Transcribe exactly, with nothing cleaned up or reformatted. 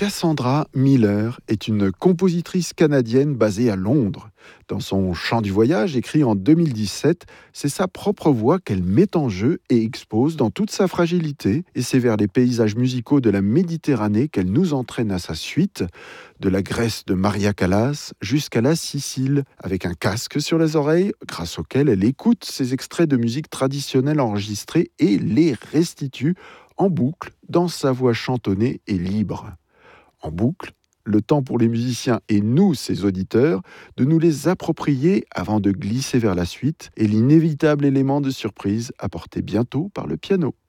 Cassandra Miller est une compositrice canadienne basée à Londres. Dans son Chant du voyage, écrit en deux mille dix-sept, c'est sa propre voix qu'elle met en jeu et expose dans toute sa fragilité. Et c'est vers les paysages musicaux de la Méditerranée qu'elle nous entraîne à sa suite, de la Grèce de Maria Callas jusqu'à la Sicile, avec un casque sur les oreilles, grâce auquel elle écoute ces extraits de musique traditionnelle enregistrés et les restitue en boucle dans sa voix chantonnée et libre. En boucle, le temps pour les musiciens et nous, ses auditeurs, de nous les approprier avant de glisser vers la suite et l'inévitable élément de surprise apporté bientôt par le piano.